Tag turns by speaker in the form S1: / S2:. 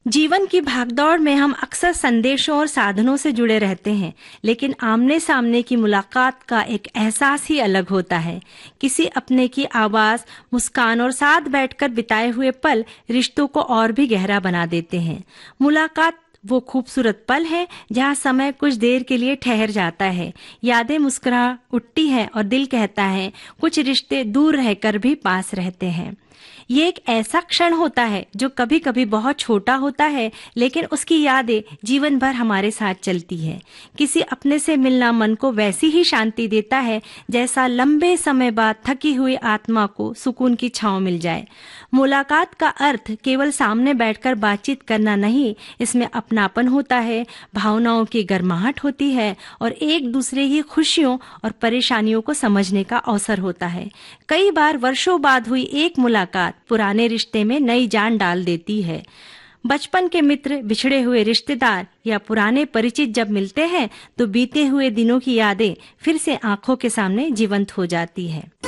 S1: जीवन की भागदौड़ में हम अक्सर संदेशों और साधनों से जुड़े रहते हैं, लेकिन आमने सामने की मुलाकात का एक एहसास ही अलग होता है। किसी अपने की आवाज, मुस्कान और साथ बैठकर बिताए हुए पल रिश्तों को और भी गहरा बना देते हैं। मुलाकात वो खूबसूरत पल है जहाँ समय कुछ देर के लिए ठहर जाता है, यादें मुस्कुरा उठती हैं और दिल कहता है कुछ रिश्ते दूर रहकर भी पास रहते हैं। ये एक ऐसा क्षण होता है जो कभी कभी बहुत छोटा होता है, लेकिन उसकी यादें जीवन भर हमारे साथ चलती है। किसी अपने से मिलना मन को वैसी ही शांति देता है जैसा लंबे समय बाद थकी हुई आत्मा को सुकून की छांव मिल जाए। मुलाकात का अर्थ केवल सामने बैठकर बातचीत करना नहीं, इसमें अपनापन होता है, भावनाओं की गर्माहट होती है और एक दूसरे की खुशियों और परेशानियों को समझने का अवसर होता है। कई बार वर्षों बाद हुई एक मुलाकात पुराने रिश्ते में नई जान डाल देती है। बचपन के मित्र, बिछड़े हुए रिश्तेदार या पुराने परिचित जब मिलते हैं तो बीते हुए दिनों की यादें फिर से आंखों के सामने जीवंत हो जाती है।